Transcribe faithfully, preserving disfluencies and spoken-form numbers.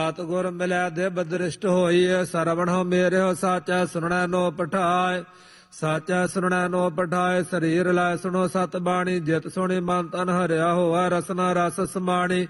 सतगुर मिलै दिव दृष्ट होई सरवण मेरे साचा सुननै नो पठाए साचा सुननै नो पठाए शरीर लै सुनो सत बाणी जित सुनी मन तन हरिया होआ रसना रस समाणी